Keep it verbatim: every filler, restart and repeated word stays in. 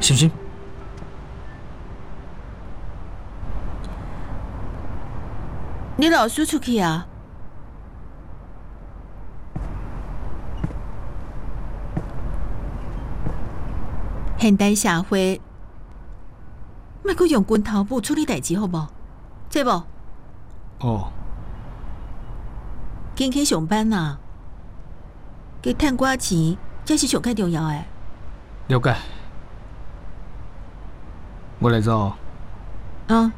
行不行？ 你老叔出去啊？现代社会，莫阁用拳头布处理代志，好无？这无？ 哦， 紧去上班啊！给趁寡钱，这是上较重要诶。 了解。我来走。 嗯。